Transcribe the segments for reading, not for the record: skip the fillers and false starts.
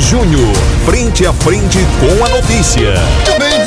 Júnior, frente a frente com a notícia. Muito bem,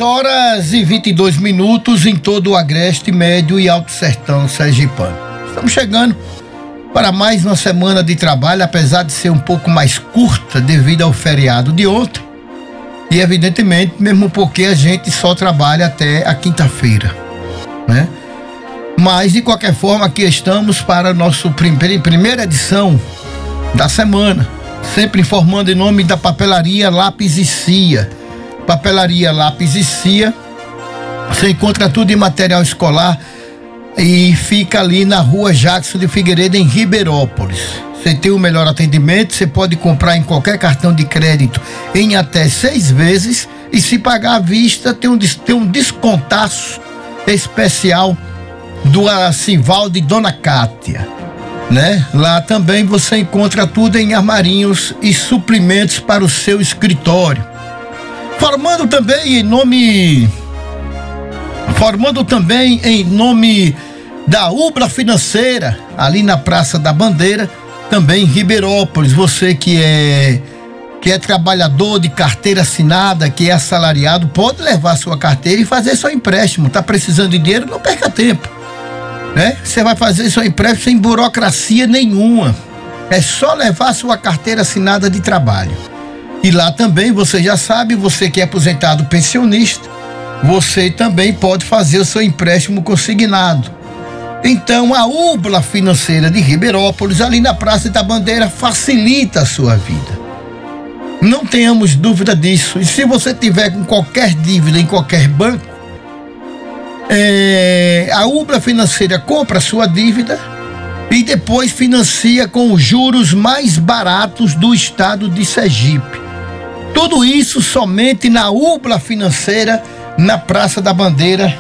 16h22 em todo o Agreste, Médio e Alto Sertão sergipano. Estamos chegando para mais uma semana de trabalho, apesar de ser um pouco mais curta devido ao feriado de ontem. E evidentemente, mesmo porque a gente só trabalha até a quinta-feira, né? Mas de qualquer forma, aqui estamos para a nossa primeira edição da semana, sempre informando em nome da Papelaria Lápis e Cia. Papelaria Lápis e Cia, você encontra tudo em material escolar e fica ali na rua Jackson de Figueiredo, em Ribeirópolis. Você tem o melhor atendimento, você pode comprar em qualquer cartão de crédito em até 6 vezes e se pagar à vista tem um descontaço especial do Acival de Dona Cátia, né? Lá também você encontra tudo em armarinhos e suprimentos para o seu escritório. Formando também em nome da Ubra Financeira, ali na Praça da Bandeira, também em Ribeirópolis. Você que é trabalhador de carteira assinada, que é assalariado, pode levar sua carteira e fazer seu empréstimo. Tá precisando de dinheiro? Não perca tempo, né? Você vai fazer seu empréstimo sem burocracia nenhuma. É só levar sua carteira assinada de trabalho. E lá também, você já sabe, você que é aposentado pensionista, você também pode fazer o seu empréstimo consignado. Então, a Ubla Financeira de Ribeirópolis, ali na Praça da Bandeira, facilita a sua vida. Não tenhamos dúvida disso. E se você tiver com qualquer dívida em qualquer banco, a Ubla Financeira compra a sua dívida e depois financia com os juros mais baratos do estado de Sergipe. Tudo isso somente na Ubla Financeira, na Praça da Bandeira,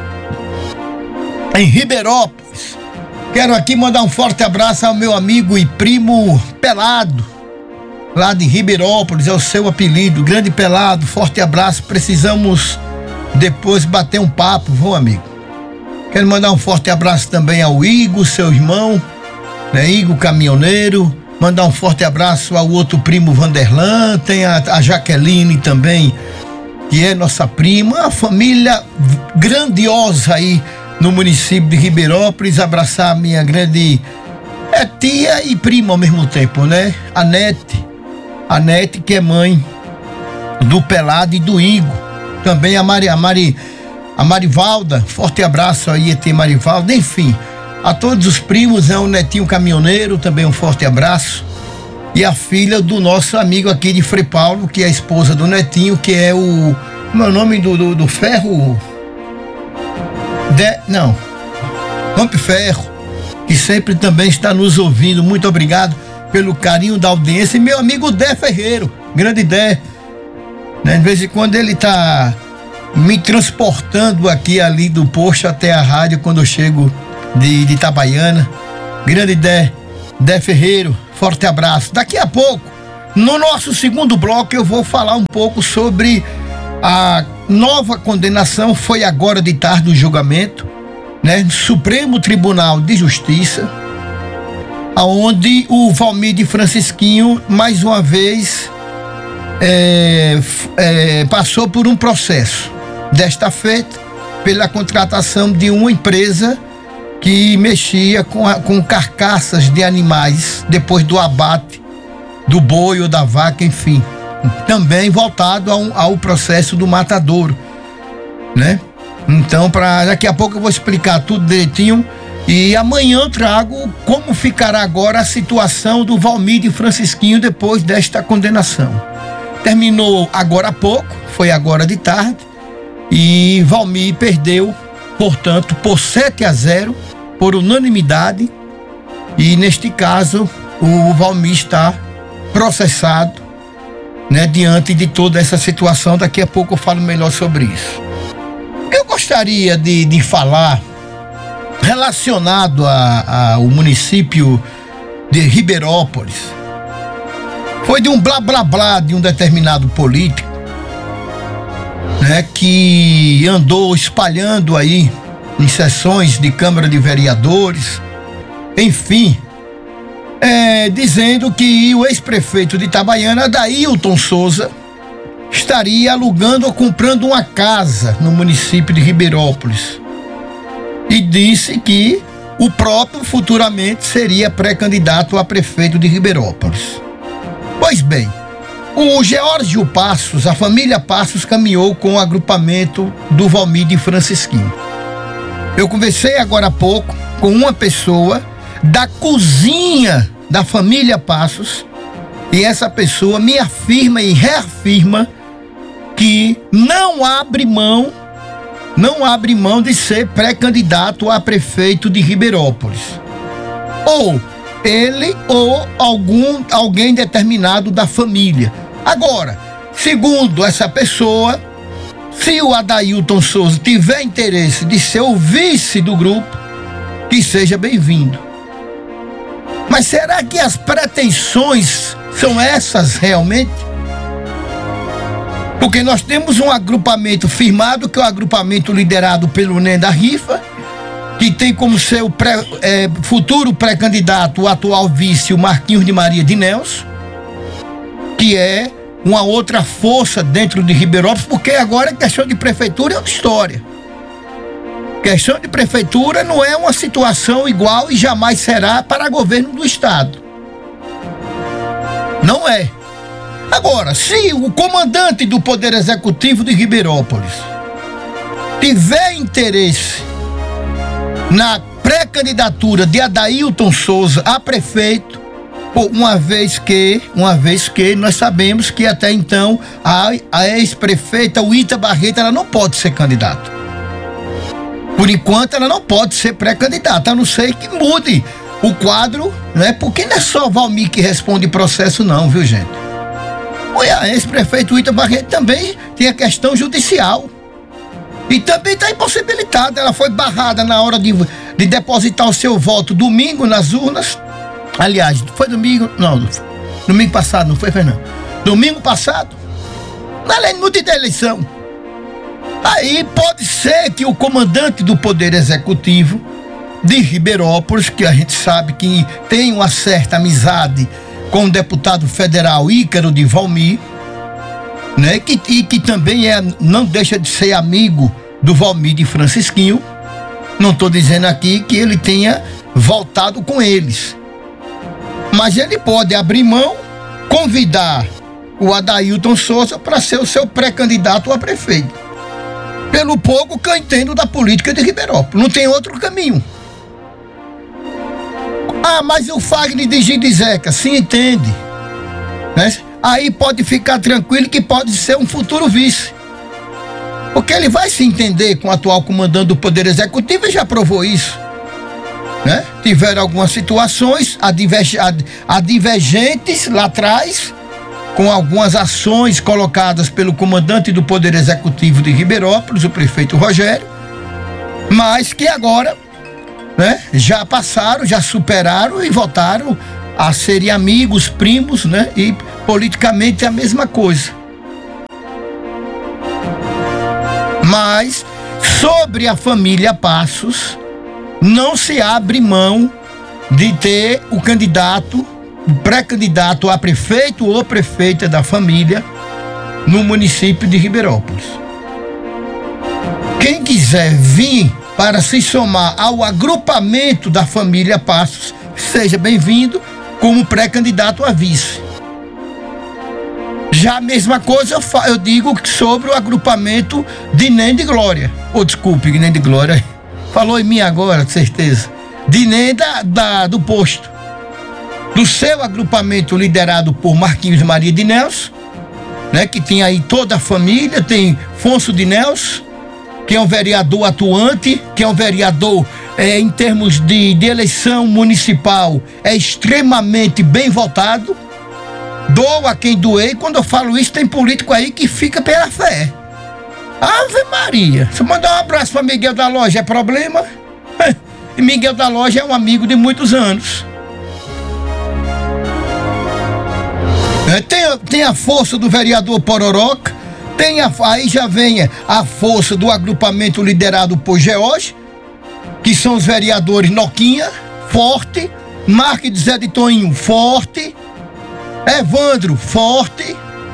em Ribeirópolis. Quero aqui mandar um forte abraço ao meu amigo e primo Pelado, lá de Ribeirópolis, é o seu apelido, Grande Pelado, forte abraço. Precisamos depois bater um papo, viu, amigo? Quero mandar um forte abraço também ao Igor, seu irmão, né, Igor Caminhoneiro. Mandar um forte abraço ao outro primo Vanderlan, tem a Jaqueline também, que é nossa prima, a família grandiosa aí no município de Ribeirópolis. Abraçar a minha grande tia e prima ao mesmo tempo, né? A Nete, que é mãe do Pelado e do Igor. Também a Marivalda, forte abraço aí, tia Marivalda. Enfim, a todos os primos, né? O Netinho Caminhoneiro, também um forte abraço. E a filha do nosso amigo aqui de Frei Paulo, que é a esposa do Netinho, que é o nome do ferro... Rompe Ferro, que sempre também está nos ouvindo. Muito obrigado pelo carinho da audiência. E meu amigo Dé Ferreiro, grande Dé, né? De vez em quando ele tá me transportando aqui ali do posto até a rádio quando eu chego de Itabaiana. Grande Dé Ferreiro, forte abraço. Daqui a pouco, no nosso segundo bloco, eu vou falar um pouco sobre a nova condenação. Foi agora de tarde o julgamento, né? Supremo Tribunal de Justiça, aonde o Valmir de Francisquinho mais uma vez passou por um processo, desta feita pela contratação de uma empresa que mexia com carcaças de animais depois do abate do boi ou da vaca, enfim. Também voltado ao processo do matadouro, né? Então, daqui a pouco eu vou explicar tudo direitinho e amanhã eu trago como ficará agora a situação do Valmir de Francisquinho depois desta condenação. Terminou agora há pouco, foi agora de tarde, e Valmir perdeu, portanto, por 7-0, por unanimidade, e neste caso o Valmir está processado, né, diante de toda essa situação. Daqui a pouco eu falo melhor sobre isso. Eu gostaria de falar relacionado ao município de Ribeirópolis. Foi de um blá blá blá de um determinado político, né, que andou espalhando aí em sessões de Câmara de Vereadores, enfim, dizendo que o ex-prefeito de Itabaiana, Adailton Souza, estaria alugando ou comprando uma casa no município de Ribeirópolis. E disse que o próprio futuramente seria pré-candidato a prefeito de Ribeirópolis. Pois bem, o Geórgio Passos, a família Passos, caminhou com o agrupamento do Valmir de Francisquinho. Eu conversei agora há pouco com uma pessoa da cozinha da família Passos e essa pessoa me afirma e reafirma que não abre mão de ser pré-candidato a prefeito de Ribeirópolis. Ou ele ou alguém determinado da família. Agora, segundo essa pessoa, se o Adailton Souza tiver interesse de ser o vice do grupo, que seja bem-vindo. Mas será que as pretensões são essas realmente? Porque nós temos um agrupamento firmado, que é o agrupamento liderado pelo Nen da Rifa, que tem como seu futuro pré-candidato o atual vice, o Marquinhos de Maria de Nelson, que é uma outra força dentro de Ribeirópolis, porque agora a questão de prefeitura é outra história. Questão de prefeitura não é uma situação igual e jamais será para governo do estado. Não é. Agora, se o comandante do Poder Executivo de Ribeirópolis tiver interesse na pré-candidatura de Adailton Souza a prefeito, uma vez que nós sabemos que até então a ex-prefeita Uita Barreto, ela não pode ser candidata. Por enquanto ela não pode ser pré-candidata, a não ser que mude o quadro, né? Porque não é só Valmir que responde processo não, viu, gente? A ex-prefeito Uita Barreto também tem a questão judicial. E também está impossibilitada. Ela foi barrada na hora de depositar o seu voto domingo nas urnas. Aliás, foi domingo? Não, domingo passado, não foi, Fernando? Domingo passado, na lei no dia da eleição. Aí pode ser que o comandante do Poder Executivo de Ribeirópolis, que a gente sabe que tem uma certa amizade com o deputado federal Ícaro de Valmir, né? E que também não deixa de ser amigo do Valmir de Francisquinho. Não estou dizendo aqui que ele tenha voltado com eles, mas ele pode abrir mão, convidar o Adailton Souza para ser o seu pré-candidato a prefeito. Pelo pouco que eu entendo da política de Ribeirópolis, não tem outro caminho. Ah, mas o Fagner de Gil de Zeca, se entende, né? Aí pode ficar tranquilo que pode ser um futuro vice, porque ele vai se entender com o atual comandante do Poder Executivo e já provou isso, né? Tiveram algumas situações divergentes lá atrás, com algumas ações colocadas pelo comandante do Poder Executivo de Ribeirópolis, o prefeito Rogério, mas que agora, né, já passaram, já superaram e voltaram a serem amigos, primos, né? E politicamente é a mesma coisa. Mas sobre a família Passos, não se abre mão de ter o candidato, o pré-candidato a prefeito ou prefeita da família no município de Ribeirópolis. Quem quiser vir para se somar ao agrupamento da família Passos, seja bem-vindo como pré-candidato a vice. Já a mesma coisa eu digo sobre o agrupamento de Nen de Glória. Desculpe, Nen de Glória. Falou em mim agora, de certeza. De Nen do Posto. Do seu agrupamento liderado por Marquinhos de Maria de Nelson, né? Que tem aí toda a família, tem Fonso de Nelson, que é um vereador atuante, que é um vereador em termos de eleição municipal, é extremamente bem votado. Doa quem doer, e quando eu falo isso, tem político aí que fica pela fé. Ave Maria, se eu mandar um abraço para Miguel da Loja é problema? E Miguel da Loja é um amigo de muitos anos. Tem a força do vereador Pororoca, aí já vem a força do agrupamento liderado por Geórgio, que são os vereadores Noquinha, Forte, Marques Zé de Toinho, forte. Evandro, forte.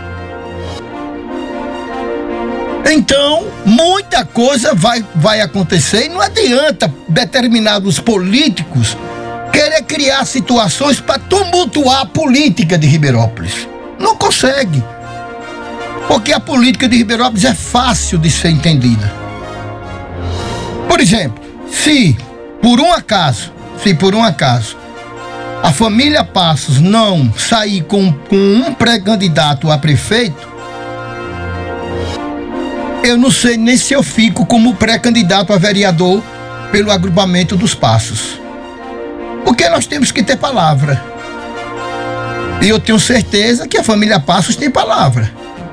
Então, muita coisa vai acontecer e não adianta determinados políticos querer criar situações para tumultuar a política de Ribeirópolis. Não consegue. Porque a política de Ribeirópolis é fácil de ser entendida. Por exemplo, se por um acaso, a família Passos não sair com um pré-candidato a prefeito, eu não sei nem se eu fico como pré-candidato a vereador pelo agrupamento dos Passos. Porque nós temos que ter palavra. E eu tenho certeza que a família Passos tem palavra.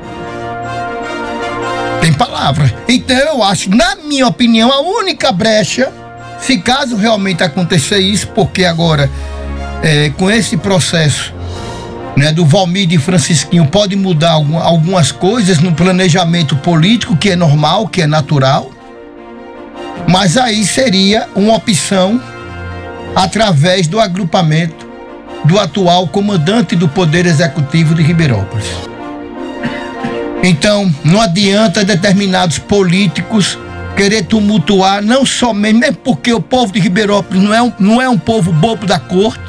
Tem palavra. Então eu acho, na minha opinião, a única brecha, se caso realmente acontecer isso, porque agora, com esse processo, né, do Valmir e Francisquinho, pode mudar algumas coisas no planejamento político, que é normal, que é natural, mas aí seria uma opção através do agrupamento do atual comandante do Poder Executivo de Ribeirópolis. Então, não adianta determinados políticos querer tumultuar, não somente, mesmo porque o povo de Ribeirópolis não é um povo bobo da corte.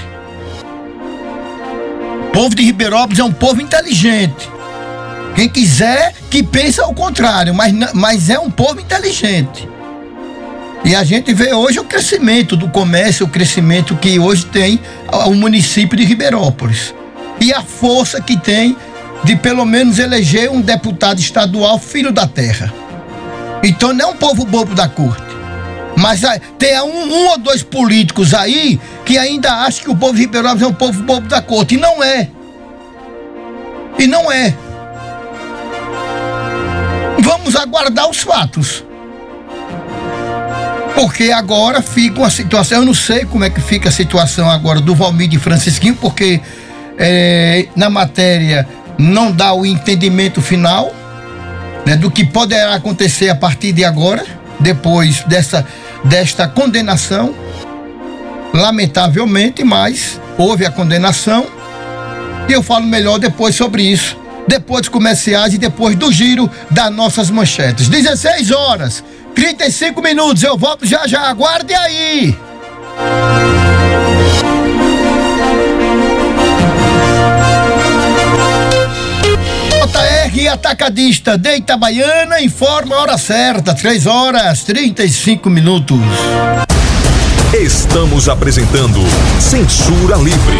O povo de Ribeirópolis é um povo inteligente. Quem quiser que pense ao contrário, mas é um povo inteligente. E a gente vê hoje o crescimento do comércio, o crescimento que hoje tem o município de Ribeirópolis. E a força que tem de pelo menos eleger um deputado estadual filho da terra. Então não é um povo bobo da corte. Mas tem um ou dois políticos aí que ainda acham que o povo de Ribeirópolis é um povo bobo da corte. E não é. E não é. Vamos aguardar os fatos. Porque agora fica uma situação, eu não sei como é que fica a situação agora do Valmir e Francisquinho, porque na matéria não dá o entendimento final, né, do que poderá acontecer a partir de agora, depois desta condenação. Lamentavelmente, mas houve a condenação, e eu falo melhor depois sobre isso, depois dos comerciais e depois do giro das nossas manchetes. 16h35, eu volto já, aguarde aí! JR Atacadista de Itabaiana informa a hora certa, 3h35. Estamos apresentando Censura Livre.